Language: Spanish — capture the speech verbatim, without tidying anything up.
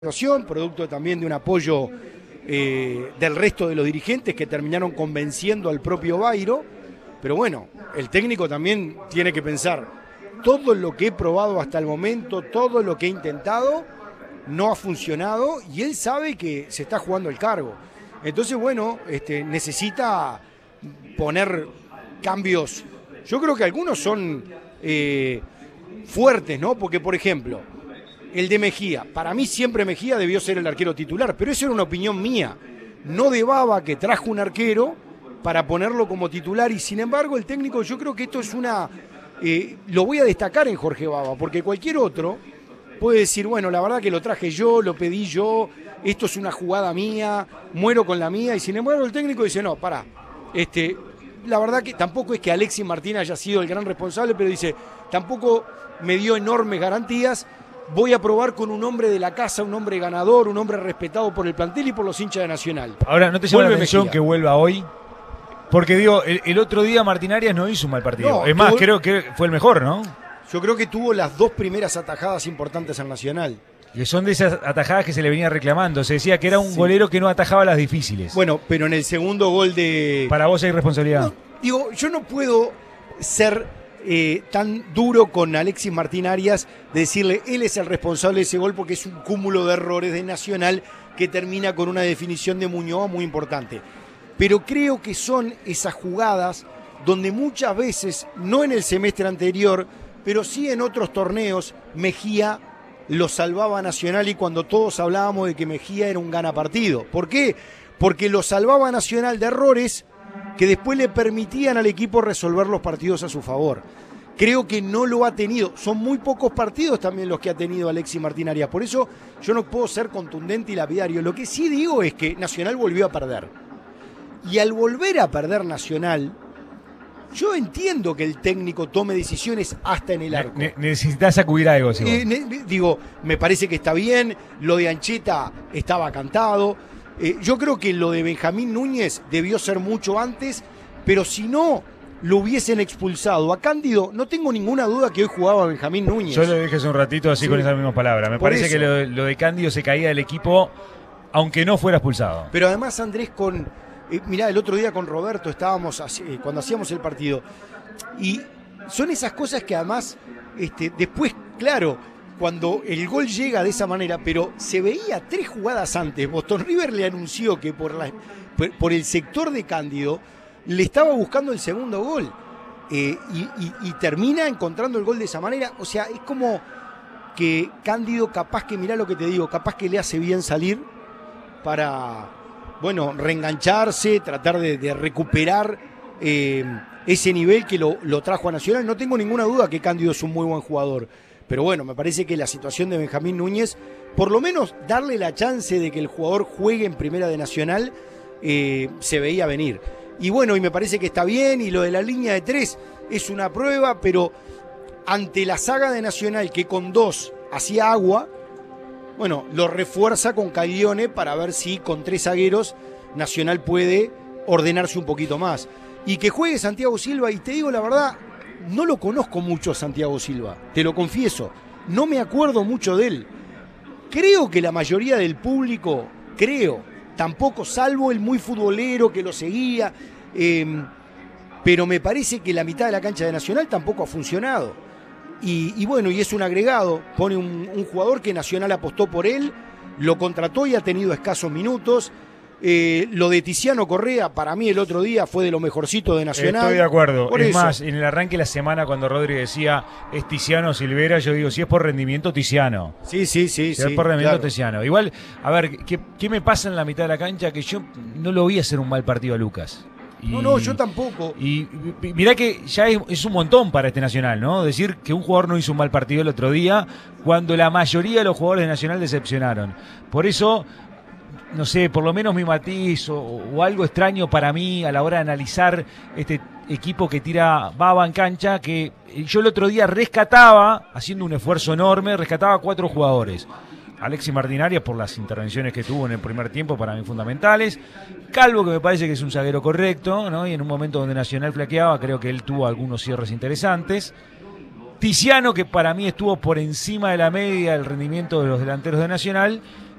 situación, producto también de un apoyo eh, del resto de los dirigentes que terminaron convenciendo al propio Bairo, pero bueno, el técnico también tiene que pensar, todo lo que he probado hasta el momento, todo lo que he intentado, no ha funcionado y él sabe que se está jugando el cargo. Entonces, bueno, este, necesita poner cambios, yo creo que algunos son eh, fuertes, ¿no? Porque, por ejemplo, el de Mejía, para mí siempre Mejía debió ser el arquero titular, pero eso era una opinión mía, no de Baba, que trajo un arquero para ponerlo como titular, y sin embargo el técnico, yo creo que esto es una, eh, lo voy a destacar en Jorge Baba, porque cualquier otro puede decir, bueno, la verdad que lo traje yo, lo pedí yo, esto es una jugada mía, muero con la mía, y sin embargo el técnico dice, no, pará, este, la verdad que tampoco es que Alexis Martín haya sido el gran responsable, pero dice, tampoco me dio enormes garantías. Voy a probar con un hombre de la casa, un hombre ganador, un hombre respetado por el plantel y por los hinchas de Nacional. Ahora, ¿no te llama Vuelve la atención Mejía. que vuelva hoy? Porque digo, el, el otro día Martín Arias no hizo un mal partido. No, es más, tuvo... creo que fue el mejor, ¿no? Yo creo que tuvo las dos primeras atajadas importantes en Nacional. Que son de esas atajadas que se le venía reclamando. Se decía que era un Sí. golero que no atajaba las difíciles. Bueno, pero en el segundo gol de... Para vos hay responsabilidad. No, digo, yo no puedo ser... Eh, tan duro con Alexis Martín Arias, de decirle él es el responsable de ese gol porque es un cúmulo de errores de Nacional que termina con una definición de Muñoz muy importante. Pero creo que son esas jugadas donde muchas veces, no en el semestre anterior, pero sí en otros torneos, Mejía lo salvaba a Nacional, y cuando todos hablábamos de que Mejía era un ganapartido. ¿Por qué? Porque lo salvaba a Nacional de errores que después le permitían al equipo resolver los partidos a su favor. Creo que no lo ha tenido. Son muy pocos partidos también los que ha tenido Alexis Martín Arias. Por eso yo no puedo ser contundente y lapidario. Lo que sí digo es que Nacional volvió a perder. Y al volver a perder Nacional, yo entiendo que el técnico tome decisiones hasta en el arco. Ne- necesitas sacudir algo, ¿sí? Eh, ne- digo, me parece que está bien. Lo de Ancheta estaba cantado. Eh, yo creo que lo de Benjamín Núñez debió ser mucho antes, pero si no lo hubiesen expulsado a Cándido, no tengo ninguna duda que hoy jugaba Benjamín Núñez. Yo lo dije hace un ratito así, sí, con esas mismas palabras. Me Por parece eso. que lo, lo de Cándido se caía del equipo, aunque no fuera expulsado. Pero además, Andrés, con eh, mirá, el otro día con Roberto estábamos así, eh, cuando hacíamos el partido, y son esas cosas que además este, después, claro, cuando el gol llega de esa manera, pero se veía tres jugadas antes, Boston River le anunció que por, la, por, por el sector de Cándido le estaba buscando el segundo gol, eh, y, y, y termina encontrando el gol de esa manera. O sea, es como que Cándido, capaz que, mirá lo que te digo, capaz que le hace bien salir para, bueno, reengancharse, tratar de, de recuperar eh, ese nivel que lo, lo trajo a Nacional. No tengo ninguna duda que Cándido es un muy buen jugador. Pero bueno, me parece que la situación de Benjamín Núñez, por lo menos darle la chance de que el jugador juegue en Primera de Nacional, eh, se veía venir. Y bueno, y me parece que está bien, y lo de la línea de tres es una prueba, pero ante la saga de Nacional, que con dos hacía agua, bueno, lo refuerza con Caglione para ver si con tres zagueros Nacional puede ordenarse un poquito más. Y que juegue Santiago Silva, y te digo la verdad, no lo conozco mucho a Santiago Silva, te lo confieso, no me acuerdo mucho de él. Creo que la mayoría del público, creo, tampoco, salvo el muy futbolero que lo seguía, eh, pero me parece que la mitad de la cancha de Nacional tampoco ha funcionado. Y, y bueno, y es un agregado, pone un, un jugador que Nacional apostó por él, lo contrató y ha tenido escasos minutos. Eh, lo de Tiziano Correa, para mí el otro día fue de lo mejorcito de Nacional. Estoy de acuerdo. Por es eso. más, en el arranque de la semana, cuando Rodri decía es Tiziano Silvera, yo digo, si es por rendimiento, Tiziano. Sí, sí, sí. Si sí, es por rendimiento, claro. Tiziano. Igual, a ver, ¿qué, ¿qué me pasa en la mitad de la cancha? Que yo no lo vi hacer un mal partido a Lucas. Y, No, no, yo tampoco. Y mirá que ya es, es un montón para este Nacional, ¿no? Decir que un jugador no hizo un mal partido el otro día, cuando la mayoría de los jugadores de Nacional decepcionaron. Por eso, no sé, por lo menos mi matiz o, o algo extraño para mí a la hora de analizar este equipo que tira Baba en cancha, que yo el otro día rescataba, haciendo un esfuerzo enorme, rescataba a cuatro jugadores. Alexis Martín Arias por las intervenciones que tuvo en el primer tiempo, para mí fundamentales. Calvo, que me parece que es un zaguero correcto, ¿no? Y en un momento donde Nacional flaqueaba, creo que él tuvo algunos cierres interesantes. Tiziano, que para mí estuvo por encima de la media del rendimiento de los delanteros de Nacional.